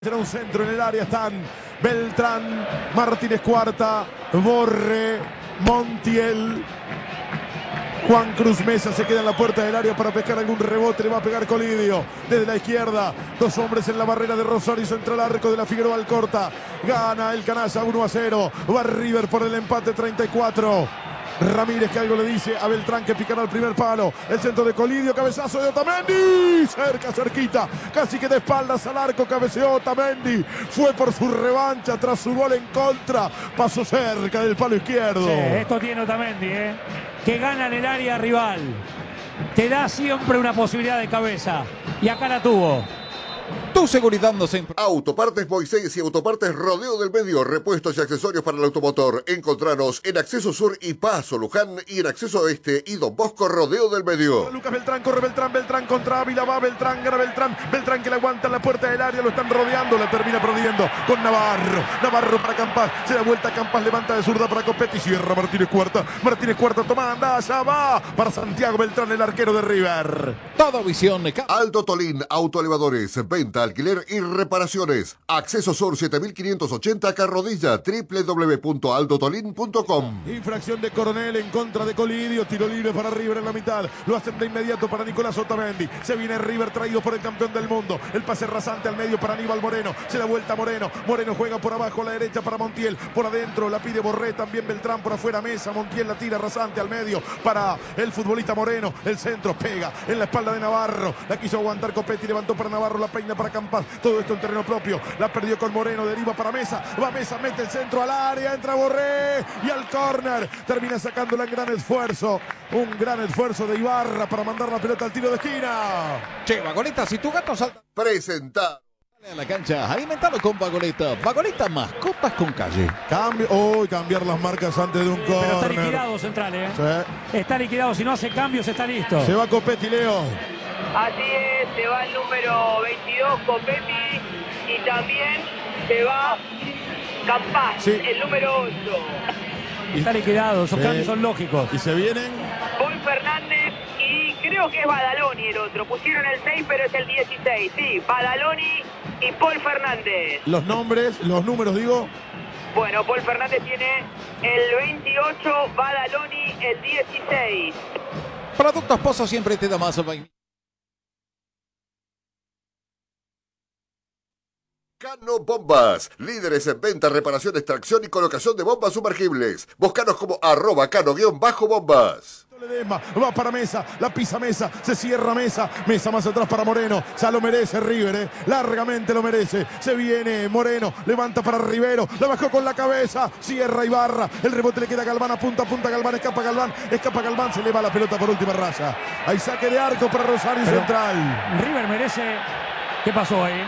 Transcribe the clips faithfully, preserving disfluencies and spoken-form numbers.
Será un centro en el área, están Beltrán, Martínez Cuarta, Borré, Montiel, Juan Cruz Mesa se queda en la puerta del área para pescar algún rebote, le va a pegar Colidio desde la izquierda, dos hombres en la barrera de Rosario, centro al arco de la Figueroa Alcorta, gana el Canalla uno a cero, va River por el empate treinta y cuatro. Ramírez que algo le dice a Beltrán que picará el primer palo. El centro de Colidio, cabezazo de Otamendi. Cerca, cerquita, casi que de espaldas al arco, cabeceó Otamendi. Fue por su revancha tras su gol en contra. Pasó cerca del palo izquierdo. Sí, esto tiene Otamendi, ¿eh? Que gana en el área rival. Te da siempre una posibilidad de cabeza. Y acá la tuvo. Tu seguridad no se... Autopartes Moisés y Autopartes Rodeo del Medio, repuestos y accesorios para el automotor. Encontranos en Acceso Sur y Paso Luján y en Acceso Oeste y Don Bosco Rodeo del Medio. Lucas Beltrán, corre Beltrán, Beltrán contra Ávila, va Beltrán, gana Beltrán, Beltrán que le aguanta en la puerta del área, lo están rodeando, la termina perdiendo con Navarro, Navarro para Campas, se da vuelta Campas, levanta de zurda para Copetti, cierra Martínez Cuarta, Martínez Cuarta toma, anda, allá va, para Santiago Beltrán, el arquero de River. Toda visión de... Aldo Tolín, autoelevadores, venta, alquiler y reparaciones. Acceso Sur siete mil quinientos ochenta Carrodilla, doble u doble u doble u punto aldo tolín punto com. Infracción de Coronel en contra de Colidio, tiro libre para River en la mitad, lo hacen de inmediato para Nicolás Otamendi, se viene River traído por el campeón del mundo, el pase rasante al medio para Aníbal Moreno, se da vuelta Moreno, Moreno juega por abajo a la derecha para Montiel, por adentro la pide Borré, también Beltrán por afuera Mesa, Montiel la tira rasante al medio para el futbolista Moreno, el centro pega en la espalda de Navarro, la quiso aguantar Copetti, levantó para Navarro, la peina para Campas, todo esto en terreno propio, la perdió con Moreno, deriva para Mesa, va Mesa, mete el centro al área, entra Borré y al córner, termina sacándola en gran esfuerzo, un gran esfuerzo de Ibarra para mandar la pelota al tiro de esquina. Che, Vagoneta, si tu gato salta... Presenta. A la cancha, alimentalo con Vagoneta. Vagoneta, mascotas con calle. Cambio, oh, cambiar las marcas antes de un Pero está córner. liquidado Central, ¿eh? Sí. Está liquidado, si no hace cambios está listo. Se va Copetti, Leo. Así es, se va el número veintidós, Copetti, y también se va Campas, Sí. el número ocho. Está liquidado, esos Sí. cambios son lógicos. Y se vienen. Paul Fernández y creo que es Badaloni el otro. Pusieron el seis, pero es el dieciséis. Sí, Badaloni y Paul Fernández. Los nombres, los números, digo. Bueno, Paul Fernández tiene el veintiocho, Badaloni el dieciséis. Productos Pozo siempre te da más. Cano Bombas, líderes en venta, reparación, extracción y colocación de bombas sumergibles. Búscanos como arroba cano-bombas. Ledesma, va para Mesa, la pisa Mesa, se cierra Mesa, Mesa más atrás para Moreno, ya lo merece River, eh, largamente lo merece, se viene Moreno, levanta para Rivero, la bajó con la cabeza, cierra Ibarra, el rebote le queda a Galván, a punta a punta Galván, escapa Galván, escapa Galván, se le va la pelota por última raya, hay saque de arco para Rosario Pero Central. River merece... ¿Qué pasó ahí?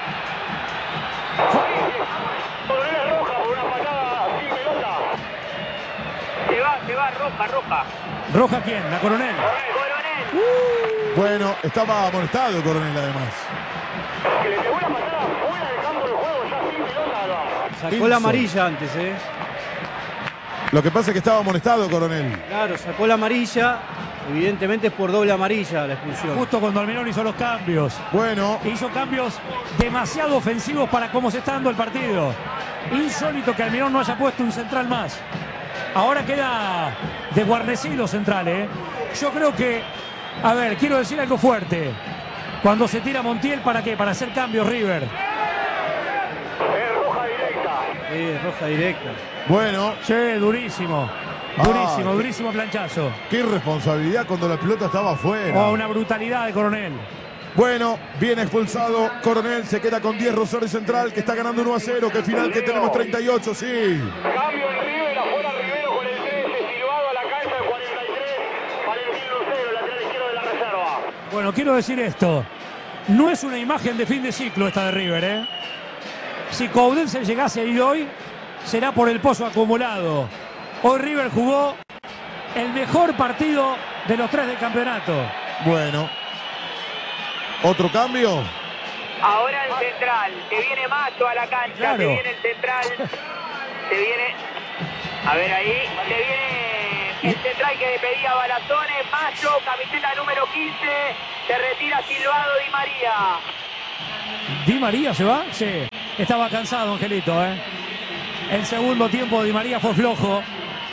Coronel roja por una patada sin pelota. Se va, se va, roja, roja. ¿Roja quién? ¿La Coronel? Coronel. Bueno, estaba amonestado Coronel además. Que le pegó una patada fuera del campo de juego ya sin pelota. Sacó Hizo. la amarilla antes, ¿eh? Lo que pasa es que estaba amonestado Coronel. Claro, sacó la amarilla. Evidentemente es por doble amarilla la expulsión. Justo cuando Almirón hizo los cambios. Bueno, Hizo cambios demasiado ofensivos para cómo se está dando el partido. Insólito que Almirón no haya puesto un central más. Ahora queda desguarnecido central, ¿eh? Yo creo que, a ver, quiero decir algo fuerte. Cuando se tira Montiel, ¿para qué? Para hacer cambios River. Es roja directa. Sí, roja directa. bueno, Che, durísimo. Durísimo, Ah, durísimo planchazo. qué irresponsabilidad cuando la pelota estaba afuera. Oh, una brutalidad de Coronel. Bueno, bien expulsado Coronel, se queda con diez Rosario Central, que está ganando uno a cero, que final que tenemos treinta y ocho, sí. Cambio en River, afuera Rivero con el trece, silbado a la cancha el cuarenta y tres, Valentín Lucero, lateral izquierdo de la reserva. Bueno, quiero decir esto. No es una imagen de fin de ciclo esta de River, ¿eh? Si Coudense llegase a ir hoy, será por el pozo acumulado. Hoy River jugó el mejor partido de los tres del campeonato. Bueno. ¿Otro cambio? Ahora el central, se viene Macho a la cancha, Claro. se viene el central, se viene, a ver ahí, se viene el central que le pedía Balazones, Macho, camiseta número quince, se retira silbado Di María. ¿Di María se va? Sí. Estaba cansado, Angelito, ¿eh? El segundo tiempo de Di María fue flojo.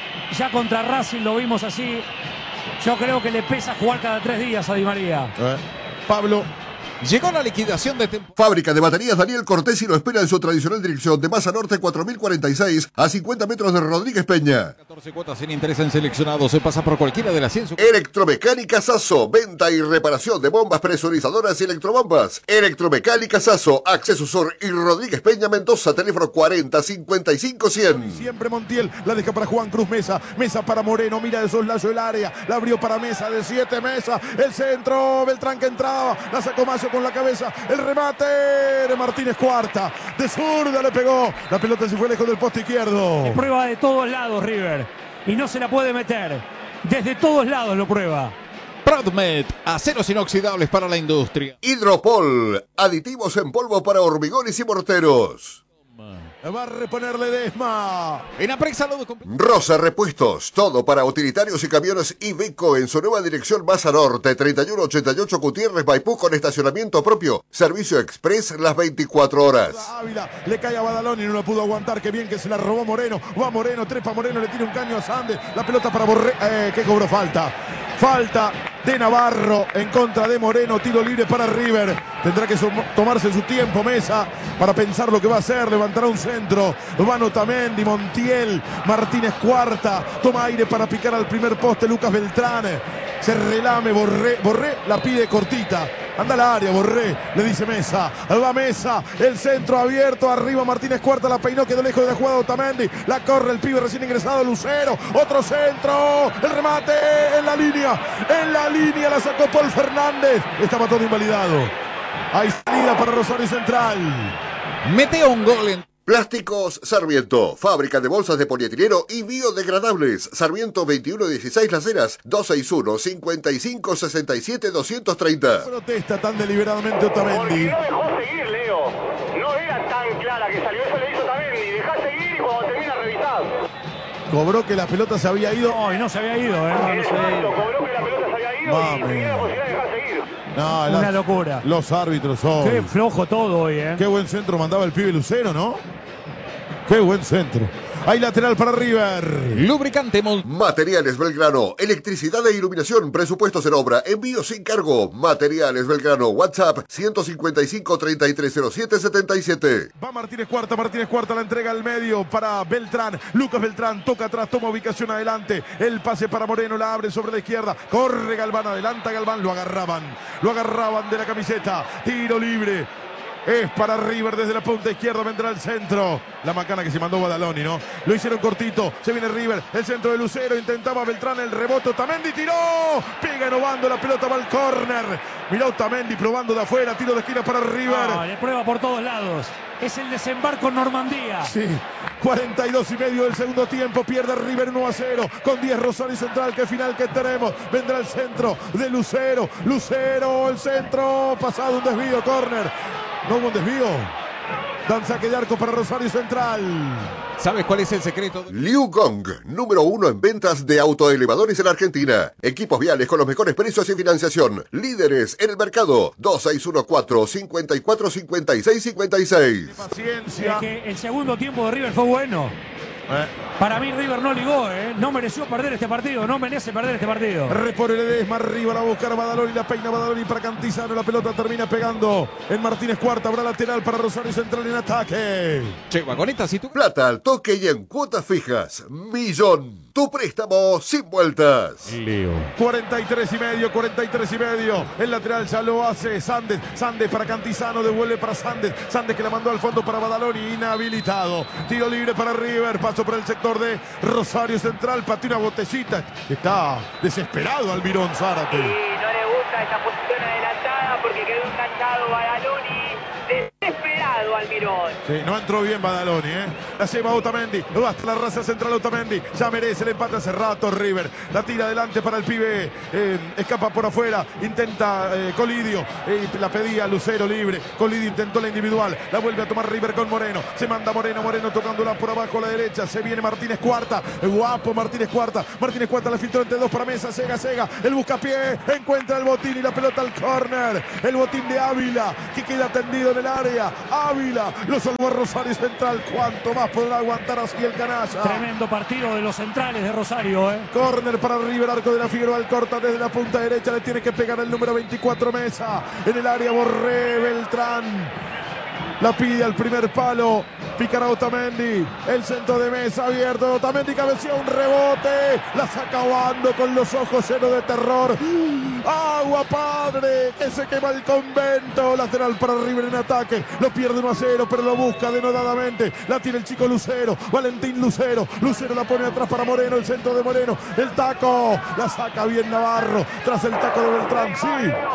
Ya contra Racing lo vimos así. Yo creo que le pesa jugar cada tres días a Di María. Eh, Pablo. Llegó la liquidación de temporada. Fábrica de baterías Daniel Cortesi lo espera en su tradicional dirección de Masa Norte cuatro mil cuarenta y seis a cincuenta metros de Rodríguez Peña. catorce cuotas sin interés en seleccionados. Se pasa por cualquiera de las cien. Electromecánica Sasso, venta y reparación de bombas presurizadoras y electrobombas. Electromecánica Sasso, Acceso Sur y Rodríguez Peña Mendoza, teléfono cuarenta cincuenta y cinco cien. Siempre Montiel, la deja para Juan Cruz Mesa. Mesa para Moreno, mira de soslayo el área. La abrió para Mesa, de siete Mesa. El centro, Beltrán que entraba. La sacó Macio con la cabeza. El remate de Martínez Cuarta. De zurda le pegó. La pelota se fue lejos del poste izquierdo. Prueba de todos lados River. Y no se la puede meter. Desde todos lados lo prueba. Prodmed, aceros inoxidables para la industria. Hidropol, aditivos en polvo para hormigones y morteros. Va a reponerle Desma. En Aprex Salud. Rosa Repuestos, todo para utilitarios y camiones Iveco en su nueva dirección Masa Norte, treinta y uno ochenta y ocho Gutiérrez Maipú con estacionamiento propio. Servicio express las veinticuatro horas. Ávila, le cae a Badaloni, no lo pudo aguantar, qué bien que se la robó Moreno. Va Moreno, trepa Moreno, le tira un caño a Sandes. La pelota para Borré, eh, que cobró falta. Falta de Navarro en contra de Moreno, tiro libre para River. Tendrá que tomarse su tiempo Mesa para pensar lo que va a hacer. Levantará un centro. Vano Tamendi, Montiel, Martínez Cuarta. Toma aire para picar al primer poste Lucas Beltrán. Se relame Borré. Borré la pide cortita. Anda al área, Borré, le dice Mesa. Va Mesa, el centro abierto. Arriba Martínez Cuarta, la peinó, quedó lejos de la jugada Otamendi. La corre el pibe recién ingresado, Lucero. Otro centro. El remate en la línea. En la línea la sacó Paul Fernández. Estaba todo invalidado. Hay salida para Rosario Central. Mete un gol en... Plásticos Sarmiento, fábrica de bolsas de polietileno y biodegradables. Sarmiento veintiuno dieciséis Las Heras, dos seis uno, cincuenta y cinco sesenta y siete, doscientos treinta. Protesta tan deliberadamente Otamendi. Porque no dejó seguir, Leo. No era tan clara que salió. Eso le hizo Otamendi. Dejá seguir y cuando termina revisar. Cobró que la pelota se había ido. No, y no se había ido, ¿eh? No, no se había ido. Cobró que la pelota se había ido Mami. y tenía la posibilidad de dejar seguir. No, Una las- locura. Los árbitros hoy. Qué flojo todo hoy, ¿eh? Qué buen centro mandaba el pibe Lucero, ¿no? Qué buen centro. Hay lateral para River. Lubricante Mol... Materiales Belgrano, electricidad e iluminación, presupuestos en obra, envío sin cargo. Materiales Belgrano, WhatsApp ciento cincuenta y cinco, treinta y tres cero siete, setenta y siete. Va Martínez Cuarta, Martínez Cuarta la entrega al medio para Beltrán. Lucas Beltrán toca atrás, toma ubicación adelante. El pase para Moreno, la abre sobre la izquierda. Corre Galván, adelanta Galván, lo agarraban. Lo agarraban de la camiseta. Tiro libre. Es para River desde la punta izquierda, vendrá el centro. La macana que se mandó Badaloni, ¿no? Lo hicieron cortito, se viene River, el centro de Lucero, intentaba Beltrán el rebote, Otamendi tiró, pega innovando, la pelota va al córner. Mirá Otamendi probando de afuera, tiro de esquina para River. No, le prueba por todos lados. Es el desembarco en Normandía. Sí, cuarenta y dos y medio del segundo tiempo, pierde River uno a cero, con diez Rosario Central, que final que tenemos, vendrá el centro de Lucero, Lucero, el centro, pasado un desvío, córner, no hubo un desvío, dan saque de arco para Rosario Central. ¿Sabes cuál es el secreto? Liu Gong, número uno en ventas de autoelevadores en Argentina. Equipos viales con los mejores precios y financiación. Líderes en el mercado. dos seis uno cuatro, cinco cuatro, cinco seis cinco seis. Paciencia. Es que el segundo tiempo de River fue bueno. Eh, Para mí River no ligó, ¿eh? No mereció perder este partido, no merece perder este partido. Repone Ledesma, arriba la va a buscar Badaloni, la peina Badaloni para Cantizano, la pelota termina pegando en Martínez Cuarta, habrá lateral para Rosario Central en ataque. Che, Vagoneta, si tú... Plata al toque y en cuotas fijas. Millón. Tu préstamo sin vueltas. cuarenta y tres y medio, cuarenta y tres y medio. El lateral ya lo hace Sandes. Sandes para Cantizano, devuelve para Sandes. Sandes que la mandó al fondo para Badaloni, inhabilitado. Tiro libre para River, paso por el sector de Rosario Central, patea una botellita. Está desesperado Almirón Zárate. Y no le gusta esa posición adelantada porque quedó enganchado Badaloni. Desesperado Almirón. Sí, no entró bien Badaloni, ¿eh? La lleva Otamendi, va hasta la raza central Otamendi, ya merece el empate hace rato River, la tira adelante para el pibe, eh, escapa por afuera, intenta eh, Colidio, eh, la pedía Lucero libre, Colidio intentó la individual, la vuelve a tomar River con Moreno, se manda Moreno, Moreno tocándola por abajo a la derecha, se viene Martínez Cuarta, guapo Martínez Cuarta, Martínez Cuarta la filtró entre dos para Mesa, Sega, Sega, el buscapié, encuentra el botín y la pelota al córner, el botín de Ávila, que queda tendido en el área, Ávila, lo salvó a Rosario Central, cuánto más podrá aguantar así el canalla. Tremendo partido de los centrales de Rosario, ¿eh? Córner para River, arco de la Figueroa, el corta desde la punta derecha, le tiene que pegar el número veinticuatro Mesa, en el área Borré, Beltrán, la pide al primer palo, picará Otamendi, el centro de Mesa abierto, Otamendi cabecea un rebote, la saca Obando con los ojos llenos de terror, agua padre, que se quema el convento, lateral para River en ataque, lo pierde uno a cero, pero lo busca denodadamente, la tiene el chico Lucero, Valentín Lucero, Lucero la pone atrás para Moreno, el centro de Moreno, el taco, la saca bien Navarro, tras el taco de Beltrán, sí.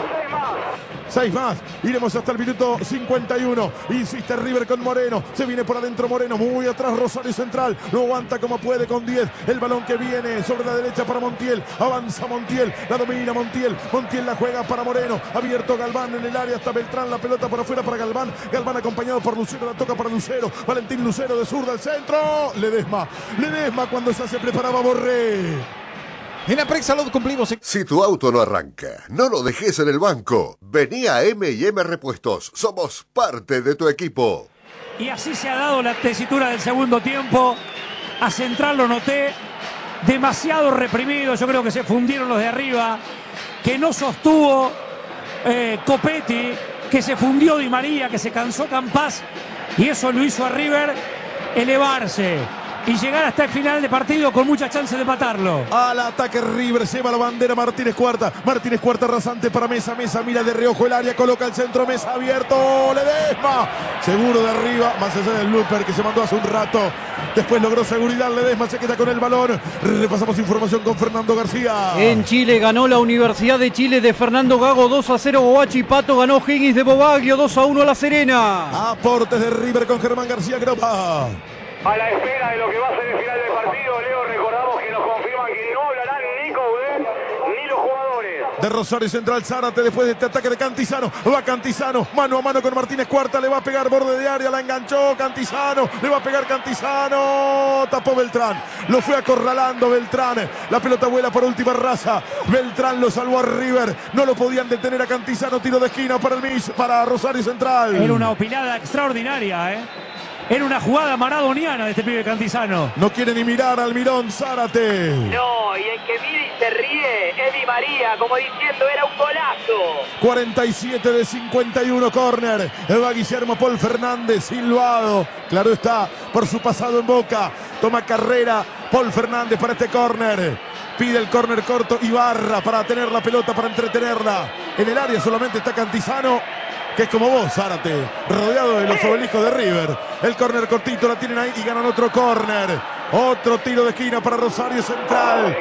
Seis más, iremos hasta el minuto cincuenta y uno, insiste River con Moreno, se viene por adentro Moreno, muy atrás Rosario Central, lo aguanta como puede con diez, el balón que viene sobre la derecha para Montiel, avanza Montiel, la domina Montiel, Montiel la juega para Moreno, abierto Galván en el área hasta Beltrán, la pelota por afuera para Galván, Galván acompañado por Lucero, la toca para Lucero, Valentín Lucero de zurda al centro, Ledesma, Ledesma cuando ya se preparaba Borré. En Aprex Salud cumplimos. Si tu auto no arranca, no lo dejes en el banco. Vení a eme y eme Repuestos. Somos parte de tu equipo. Y así se ha dado la tesitura del segundo tiempo. A Central lo noté demasiado reprimido. Yo creo que se fundieron los de arriba. Que no sostuvo eh, Copetti. Que se fundió Di María. Que se cansó Campás. Y eso lo hizo a River elevarse y llegar hasta el final de partido con muchas chances de matarlo. Al ataque River, lleva la bandera Martínez Cuarta, Martínez Cuarta rasante para Mesa, Mesa mira de reojo el área, coloca el centro, Mesa abierto, Ledesma, seguro de arriba, más allá del looper que se mandó hace un rato, después logró seguridad, Ledesma se queda con el balón, repasamos información con Fernando García. En Chile ganó la Universidad de Chile de Fernando Gago dos a cero, Huachipato ganó Higgins de Bobaglio dos a uno La Serena. Aportes de River con Germán García Gropa. A la espera de lo que va a ser el final del partido, Leo, recordamos que nos confirman que no hablarán ni Coudet ni los jugadores. De Rosario Central, Zárate después de este ataque de Cantizano, va Cantizano, mano a mano con Martínez Cuarta, le va a pegar borde de área, la enganchó Cantizano, le va a pegar Cantizano, tapó Beltrán, lo fue acorralando Beltrán, la pelota vuela por última raza, Beltrán lo salvó a River, no lo podían detener a Cantizano, tiro de esquina para el Miss, para Rosario Central. Era una opinada extraordinaria, ¿eh? Era una jugada maradoniana de este pibe Cantizano. No quiere ni mirar al Mirón, Zárate. No, y el que mira y se ríe es Di María, como diciendo era un golazo. cuarenta y siete de cincuenta y uno, córner. Va Guillermo Paul Fernández, silbado. Claro está, por su pasado en Boca. Toma carrera Paul Fernández para este córner. Pide el córner corto Ibarra para tener la pelota, para entretenerla. En el área solamente está Cantizano, que es como vos, Zárate, rodeado de los obeliscos de River. El córner cortito, la tienen ahí y ganan otro córner. Otro tiro de esquina para Rosario Central.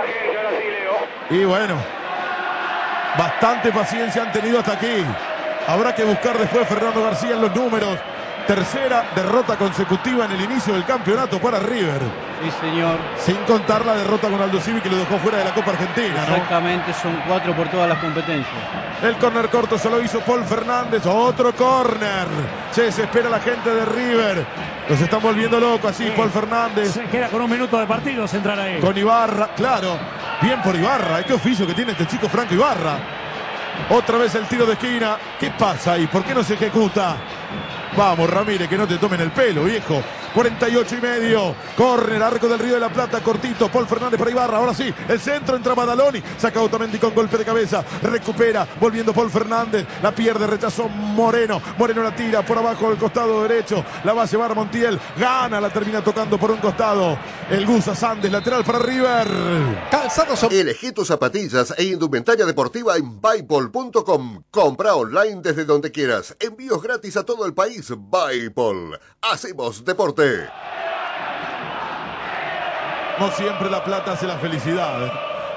Y bueno, bastante paciencia han tenido hasta aquí. Habrá que buscar después Fernando García en los números. Tercera derrota consecutiva en el inicio del campeonato para River. Sí, señor. Sin contar la derrota con Aldo Civi, que lo dejó fuera de la Copa Argentina, ¿no? Exactamente, son cuatro por todas las competencias. El córner corto se lo hizo Paul Fernández. Otro córner. Se desespera la gente de River. Los están volviendo locos así, sí. Paul Fernández. Se queda con un minuto de partido Central ahí. Con Ibarra, claro. Bien por Ibarra. ¿Qué oficio que tiene este chico Franco Ibarra? Otra vez el tiro de esquina. ¿Qué pasa ahí? ¿Por qué no se ejecuta? Vamos, Ramírez, que no te tomen el pelo, viejo. cuarenta y ocho y medio. Córner, arco del Río de la Plata, cortito. Paul Fernández para Ibarra. Ahora sí, el centro entra Badaloni. Saca Otamendi con golpe de cabeza. Recupera, volviendo Paul Fernández. La pierde, rechazó Moreno. Moreno la tira por abajo del costado derecho. La va a llevar Montiel. Gana, la termina tocando por un costado. El Gusa Sandes, lateral para River. Calzados. Elegí tus zapatillas e indumentaria deportiva en Buypol punto com. Compra online desde donde quieras. Envíos gratis a todo el país. Buypol. Hacemos deporte. No siempre la plata hace la felicidad.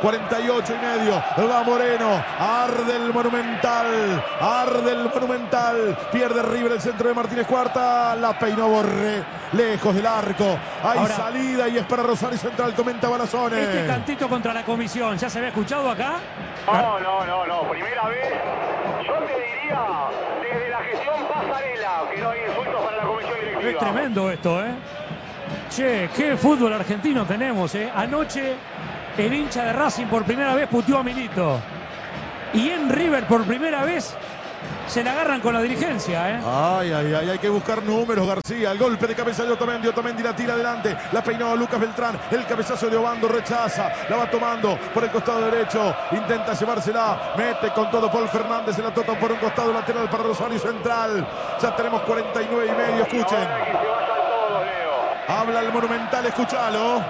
cuarenta y ocho y medio. Va Moreno. Arde el Monumental. Arde el Monumental. Pierde River el centro de Martínez Cuarta. La peinó Borré. Lejos del arco. Hay Ahora, salida y es para Rosario Central. Comenta Balazones. Este cantito contra la comisión, ¿ya se había escuchado acá? No, no, no, no. Primera vez. Yo te diría desde la gestión Pasarela que no hay insultos para la comisión directiva. Es tremendo esto, ¿eh? Che, qué fútbol argentino tenemos, ¿eh? Anoche el hincha de Racing por primera vez puteó a Milito. Y en River por primera vez se la agarran con la dirigencia, ¿eh? Ay, ay, ay, hay que buscar números, García. El golpe de cabeza de Otamendi. Otamendi la tira adelante. La peinó Lucas Beltrán. El cabezazo de Obando rechaza. La va tomando por el costado derecho. Intenta llevársela. Mete con todo Paul Fernández. Se la toca por un costado lateral para Rosario Central. Ya tenemos cuarenta y nueve y medio. Escuchen. Ahora que se vayan todos, Leo. Habla el Monumental. Escuchalo.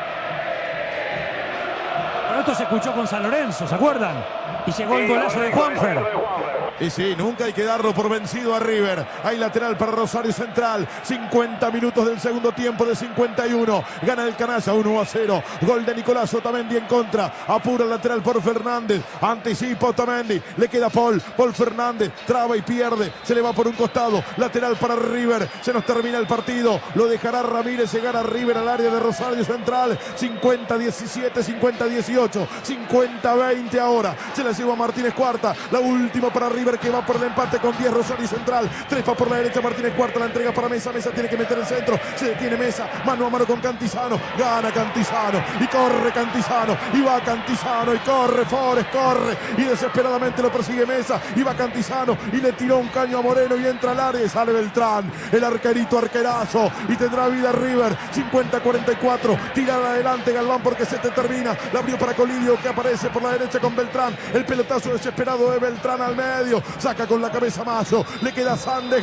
Pero esto se escuchó con San Lorenzo, ¿se acuerdan? Y llegó el golazo de Juanfer. Y sí, nunca hay que darlo por vencido a River. Hay lateral para Rosario Central. cincuenta minutos del segundo tiempo de cincuenta y uno. Gana el Canalla uno a cero. Gol de Nicolás Otamendi en contra. Apura el lateral por Fernández. Anticipa Otamendi. Le queda Paul. Paul Fernández. Traba y pierde. Se le va por un costado. Lateral para River. Se nos termina el partido. Lo dejará Ramírez llegar a River al área de Rosario Central. cincuenta a diecisiete, cincuenta a dieciocho. cincuenta a veinte ahora. Se la lleva Martínez Cuarta. La última para River, que va por el empate con diez. Rosario Central. Trepa por la derecha Martínez Cuarta. La entrega para Mesa. Mesa tiene que meter el centro. Se detiene Mesa. Mano a mano con Cantizano. Gana Cantizano. Y corre Cantizano. Y va Cantizano. Y corre Forest. Corre. Y desesperadamente lo persigue Mesa. Y va Cantizano. Y le tiró un caño a Moreno. Y entra al área. Y sale Beltrán. El arquerito arquerazo. Y tendrá vida River. cincuenta a cuarenta y cuatro. Tirada adelante Galván porque se te termina. La abrió para Colidio, que aparece por la derecha con Beltrán. El pelotazo desesperado de Beltrán al medio. Saca con la cabeza Mayo. Le queda Sandes.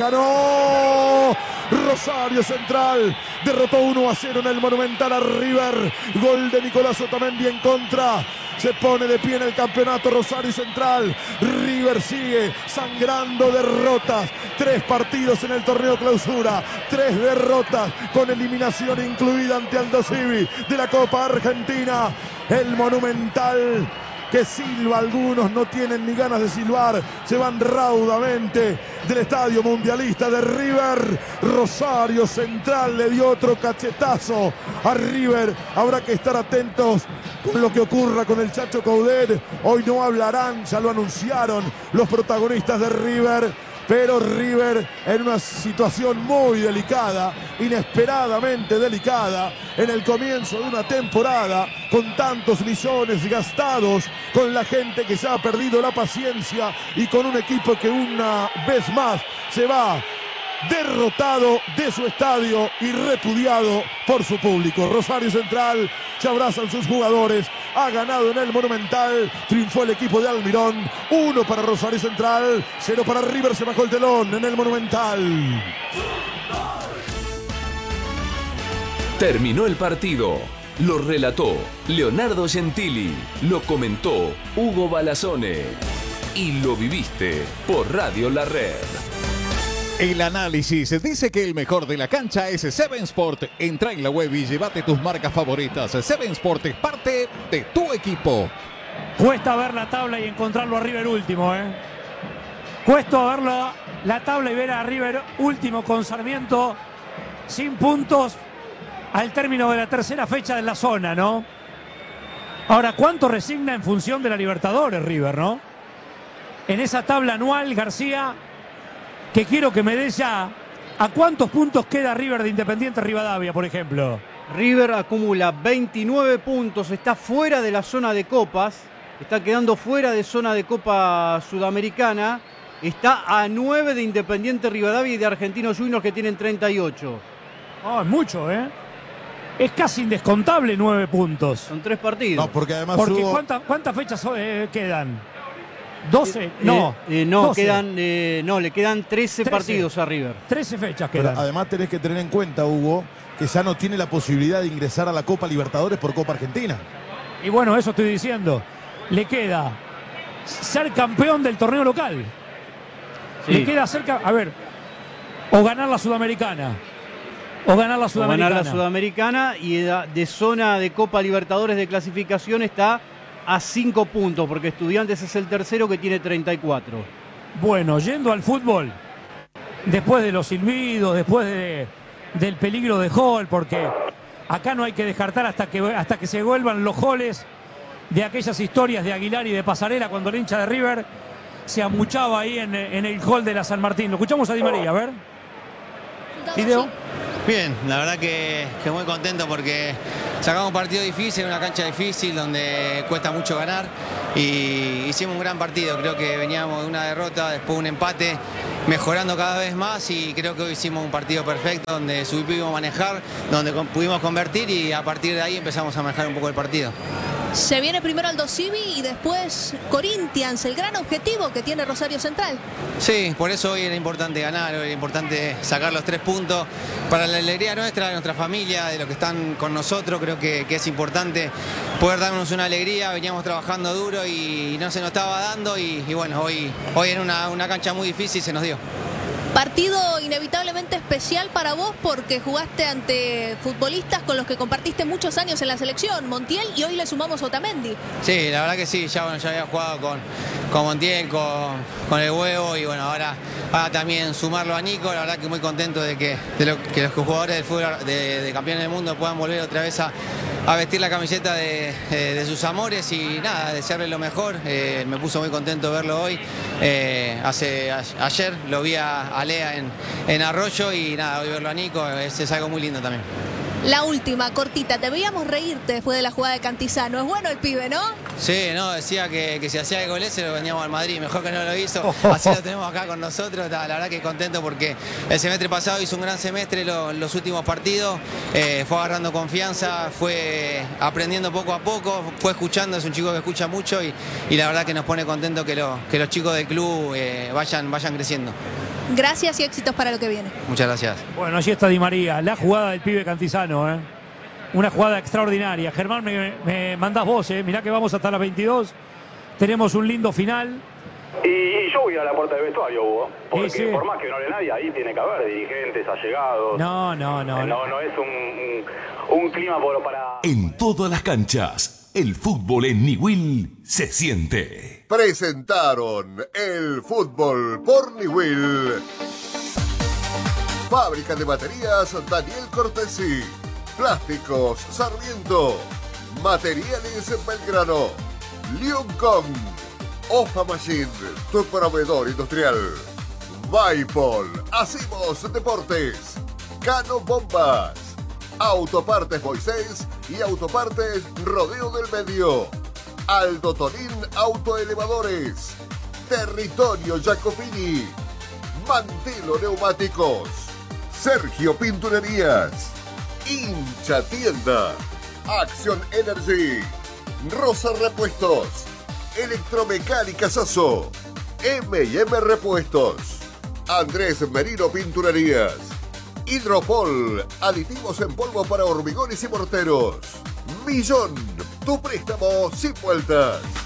Ganó Rosario Central. Derrotó uno a cero en el Monumental a River. Gol de Nicolás Otamendi en contra. Se pone de pie en el campeonato Rosario Central. River sigue sangrando derrotas. Tres partidos en el torneo clausura. Tres derrotas con eliminación incluida ante Aldo Civi de la Copa Argentina. El Monumental, que silba, algunos no tienen ni ganas de silbar, se van raudamente del estadio mundialista de River. Rosario Central le dio otro cachetazo a River. Habrá que estar atentos con lo que ocurra con el Chacho Coudet. Hoy no hablarán, ya lo anunciaron los protagonistas de River. Pero River en una situación muy delicada, inesperadamente delicada, en el comienzo de una temporada, con tantos millones gastados, con la gente que ya ha perdido la paciencia y con un equipo que una vez más se va derrotado de su estadio y repudiado por su público. Rosario Central, se abrazan sus jugadores, ha ganado en el Monumental, triunfó el equipo de Almirón, uno para Rosario Central, cero para River, se bajó el telón en el Monumental. Terminó el partido, lo relató Leonardo Gentili, lo comentó Hugo Balazzone y lo viviste por Radio La Red. El análisis dice que el mejor de la cancha es Seven Sport. Entra en la web y llévate tus marcas favoritas. Seven Sport es parte de tu equipo. Cuesta ver la tabla y encontrarlo a River último, ¿eh? Cuesta ver la, la tabla y ver a River último con Sarmiento sin puntos al término de la tercera fecha de la zona, ¿no? Ahora, ¿cuánto resigna en función de la Libertadores River, no? En esa tabla anual, García, que quiero que me des ya a cuántos puntos queda River de Independiente Rivadavia, por ejemplo. River acumula veintinueve puntos, está fuera de la zona de copas, está quedando fuera de zona de Copa Sudamericana, está a nueve de Independiente Rivadavia y de Argentinos Juniors, que tienen treinta y ocho. Oh, es mucho, ¿eh? Es casi indescontable nueve puntos. Son tres partidos. No, porque además Porque hubo... ¿cuánta, ¿cuántas fechas eh, quedan? ¿doce? No. Eh, eh, no, doce. quedan, eh, no, le quedan trece, trece partidos a River. trece fechas Pero quedan. además tenés que tener en cuenta, Hugo, que ya no tiene la posibilidad de ingresar a la Copa Libertadores por Copa Argentina. Y bueno, eso estoy diciendo. Le queda ser campeón del torneo local. Sí. Le queda cerca, a ver, o ganar la Sudamericana. O ganar la O Sudamericana. ganar la Sudamericana, y de, de zona de Copa Libertadores de clasificación está a cinco puntos, porque Estudiantes es el tercero que tiene treinta y cuatro. Bueno, yendo al fútbol, después de los silbidos, después de, del peligro de gol, porque acá no hay que descartar hasta que, hasta que se vuelvan los goles de aquellas historias de Aguilar y de Pasarela cuando el hincha de River se amuchaba ahí en, en el hall de la San Martín. Lo escuchamos a Di María, a ver. Video. Bien, la verdad que, que muy contento porque sacamos un partido difícil, una cancha difícil donde cuesta mucho ganar y hicimos un gran partido. Creo que veníamos de una derrota, después un empate, mejorando cada vez más y creo que hoy hicimos un partido perfecto donde supimos manejar, donde pudimos convertir y a partir de ahí empezamos a manejar un poco el partido. Se viene primero Aldo Civi y después Corinthians, el gran objetivo que tiene Rosario Central. Sí, por eso hoy era importante ganar, hoy era importante sacar los tres puntos para la alegría nuestra, de nuestra familia, de los que están con nosotros. Creo que, que es importante poder darnos una alegría. Veníamos trabajando duro y no se nos estaba dando y, y bueno, hoy, hoy en una, una cancha muy difícil se nos dio. Partido inevitablemente especial para vos porque jugaste ante futbolistas con los que compartiste muchos años en la selección, Montiel, y hoy le sumamos Otamendi. Sí, la verdad que sí, ya, bueno, ya había jugado con, con Montiel, con, con el Huevo y bueno, ahora, ahora también sumarlo a Nico. La verdad que muy contento de que, de lo, que los jugadores del fútbol de, de campeones del mundo puedan volver otra vez a, a vestir la camiseta de, de, de sus amores y nada, desearle lo mejor. Eh, me puso muy contento verlo hoy. Eh, hace, a, ayer lo vi a, a Lea en, en Arroyo y nada, hoy verlo a Nico es, es algo muy lindo también. La última, cortita, te veíamos reírte después de la jugada de Cantizano. Es bueno el pibe, ¿no? Sí, no, decía que, que si hacía el gol ese lo vendíamos al Madrid, mejor que no lo hizo, así lo tenemos acá con nosotros. La verdad que contento porque el semestre pasado hizo un gran semestre lo, los últimos partidos, eh, fue agarrando confianza, fue aprendiendo poco a poco, fue escuchando, es un chico que escucha mucho y, y la verdad que nos pone contento que, lo, que los chicos del club eh, vayan, vayan creciendo. Gracias y éxitos para lo que viene. Muchas gracias. Bueno, allí está Di María, la jugada del pibe Cantizano, ¿eh? Una jugada extraordinaria. Germán, me, me mandás vos, ¿eh? Mirá que vamos hasta las veintidós. Tenemos un lindo final. Y, y yo voy a la puerta del vestuario, Hugo. Porque sí, sí. por más que no hable nadie, ahí tiene que haber dirigentes, allegados. No, no, no. Eh, no, no es un, un, un clima por, para... En todas las canchas, el fútbol en Niwil se siente. Presentaron el fútbol por Niwil. Fábrica de baterías Daniel Cortesi. Plásticos Sarmiento. Materiales Belgrano. Liuncon. Ofa Machine, tu proveedor industrial. Maipol. Hacemos deportes. Cano Bombas. Autopartes Moisés y Autopartes Rodeo del Medio. Aldo Tonín Autoelevadores. Territorio Jacopini. Mantelo Neumáticos. Sergio Pinturerías. Hincha Tienda. Acción Energy. Rosa Repuestos. Electromecánica Sasso. eme y eme Repuestos. Andrés Merino Pinturerías. Hidropol. Aditivos en polvo para hormigones y morteros. Millón. Tu préstamo sin vueltas.